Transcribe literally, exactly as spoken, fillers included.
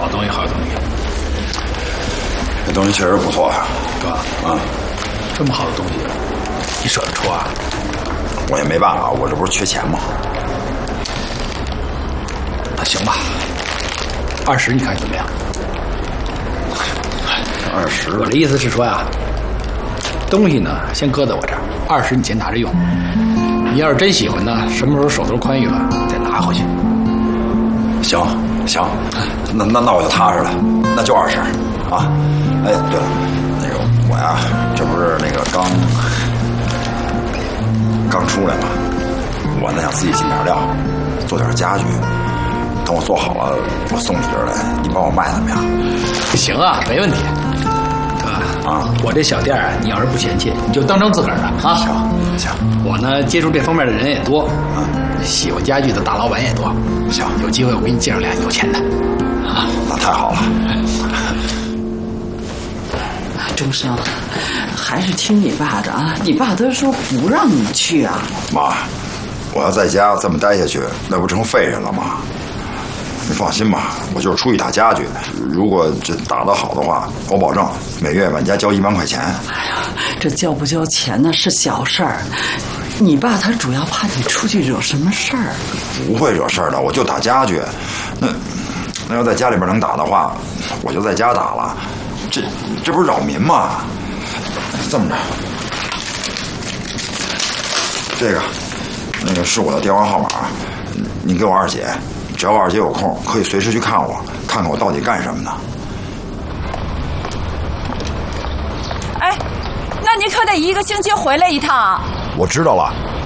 好东西，好东西。 这东西确实不错啊， 哥， 啊， 这么好的东西，你舍得出啊？ 我也没办法，我这不是缺钱吗？ 那行吧，二十你看怎么样？ 二十， 我的意思是说呀，东西呢先搁在我这儿，二十你先拿着用。你要是真喜欢呢，什么时候手头宽裕了再拿回去。 行行，那那那我就踏实了，那就二十啊。哎，对了，那个我呀，这不是那个刚刚出来嘛，我呢想自己进点料，做点家具。等我做好了，我送你这儿来，你帮我卖怎么样？ 行啊，没问题。哥啊，我这小店啊，你要是不嫌弃，你就当成自个儿的啊。 行行， 我呢接触这方面的人也多，啊，喜欢家具的大老板也多。 行， 有机会我给你介绍俩有钱的。啊， 那太好了。 钟生，还是听你爸的啊！你爸都说不让你去啊。 妈，我要在家这么待下去，那不成废人了吗？你放心吧，我就是出去打家具，如果这打得好的话，我保证每月往家交一万块钱。 哎呀，这交不交钱呢是小事儿，你爸他主要怕你出去惹什么事儿。 不会惹事儿的，我就打家具。那那要在家里边能打的话，我就在家打了。这这不是扰民吗？这么着，这个那个是我的电话号码，你给我二姐。只要二姐有空，可以随时去看我，看看我到底干什么呢。 哎，那你可得一个星期回来一趟。 我知道了，